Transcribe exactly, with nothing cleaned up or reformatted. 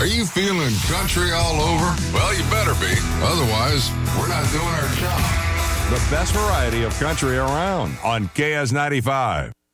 Are you feeling country all over? Well, you better be. Otherwise, we're not doing our job. The best variety of country around on K S ninety-five.